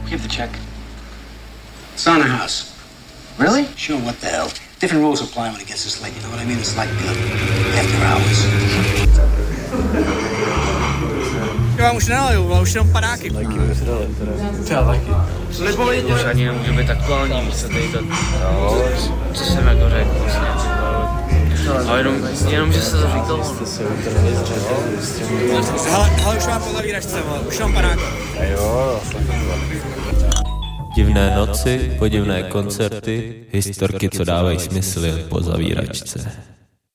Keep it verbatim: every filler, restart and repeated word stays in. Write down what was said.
Give the check. Sauna house. Really? Sure, what the hell? Different rules apply when it gets this late, you know what I mean? It's like uh, after hours. Já vám už nenaliju, ale už jenom padáky. Taky už dali, teda. Třeba taky. Už ani nemůže být aktuální, víš co tady to, no, co jsem jako řekl vlastně. Ale jenom, jenom že se to říkalo. Jste se utrhli z řady. Hele, hele, už mám pozavíračce, už jenom padáky. Jo, Divné noci, podivné koncerty, historky, co dávají smysl jen po zavíračce.